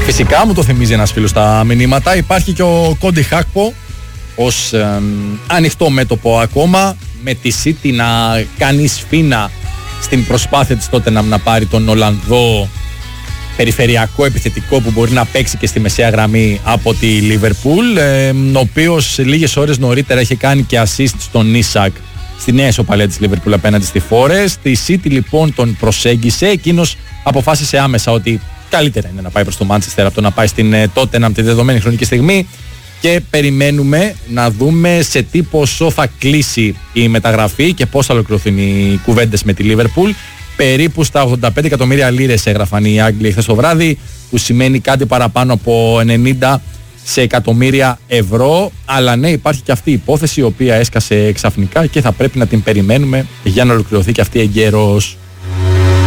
Φυσικά μου το θυμίζει ένας φίλος στα μηνύματα. Υπάρχει και ο Κόντι Χάκπο ως ανοιχτό μέτωπο ακόμα, με τη City να κάνει σφίνα στην προσπάθεια της Tottenham να πάρει τον Ολλανδό περιφερειακό επιθετικό που μπορεί να παίξει και στη μεσαία γραμμή από τη Liverpool, ο οποίος λίγες ώρες νωρίτερα είχε κάνει και assist στον Ισακ στη νέα ισοπαλία της Liverpool απέναντι στη Forest. Η City λοιπόν τον προσέγγισε, εκείνος αποφάσισε άμεσα ότι καλύτερα είναι να πάει προς το Manchester από το να πάει στην Tottenham τη δεδομένη χρονική στιγμή, και περιμένουμε να δούμε σε τι ποσό θα κλείσει η μεταγραφή και πώς θα ολοκληρωθούν οι κουβέντες με τη Liverpool. Περίπου στα 85 εκατομμύρια λίρες έγραφαν οι Άγγλοι χθες το βράδυ, που σημαίνει κάτι παραπάνω από 90 σε εκατομμύρια ευρώ. Αλλά ναι, υπάρχει και αυτή η υπόθεση η οποία έσκασε ξαφνικά και θα πρέπει να την περιμένουμε για να ολοκληρωθεί και αυτή εγκαίρως.